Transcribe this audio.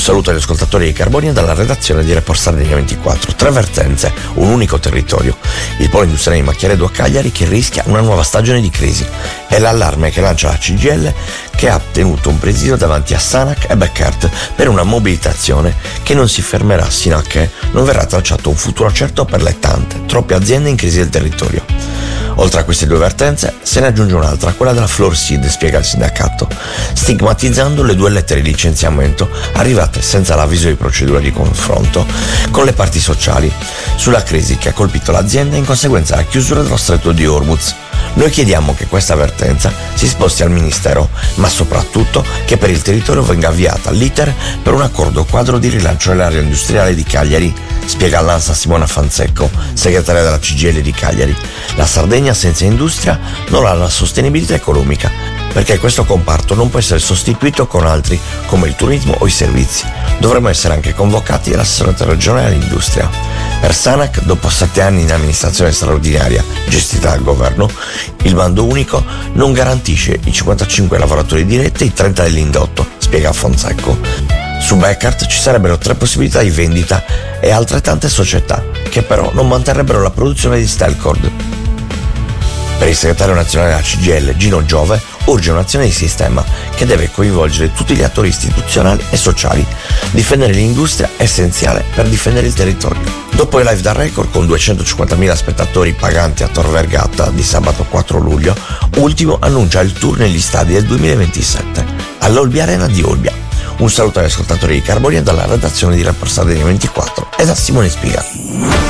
saluto agli ascoltatori di Carbonia dalla redazione di Report Sardegna 24. 3 vertenze, un unico territorio. Il polo industriale di Macchiaredo a Cagliari che rischia una nuova stagione di crisi. È l'allarme che lancia la CGIL, che ha tenuto un presidio davanti a Sanac e Bekaert per una mobilitazione che non si fermerà sino a che non verrà tracciato un futuro certo per le tante, troppe aziende in crisi del territorio. Oltre a queste 2 vertenze se ne aggiunge un'altra, quella della Florsid, spiega il sindacato, stigmatizzando le 2 lettere di licenziamento arrivate senza l'avviso di procedura di confronto con le parti sociali sulla crisi che ha colpito l'azienda in conseguenza della chiusura dello stretto di Hormuz. Noi chiediamo che questa avvertenza si sposti al Ministero, ma soprattutto che per il territorio venga avviata l'iter per un accordo quadro di rilancio dell'area industriale di Cagliari, spiega all'ANSA Simona Fanzecco, segretaria della CGIL di Cagliari. La Sardegna senza industria non ha la sostenibilità economica, perché questo comparto non può essere sostituito con altri come il turismo o i servizi. Dovremmo essere anche convocati all'assessore regionale all'industria. Per Sanac, dopo 7 anni in amministrazione straordinaria gestita dal governo, il bando unico non garantisce i 55 lavoratori diretti e i 30 dell'indotto, spiega Fonseco. Su Bekaert ci sarebbero 3 possibilità di vendita e altrettante società, che però non manterrebbero la produzione di Stelcord. Per il segretario nazionale della CGIL, Gino Giove, urge un'azione di sistema che deve coinvolgere tutti gli attori istituzionali e sociali. Difendere l'industria è essenziale per difendere il territorio. Dopo i live da record con 250.000 spettatori paganti a Tor Vergata di sabato 4 luglio, Ultimo annuncia il tour negli stadi del 2027 all'Olbia Arena di Olbia. Un saluto agli ascoltatori di Carbonia dalla redazione di Report Sardegna 24 e da Simone Spiga.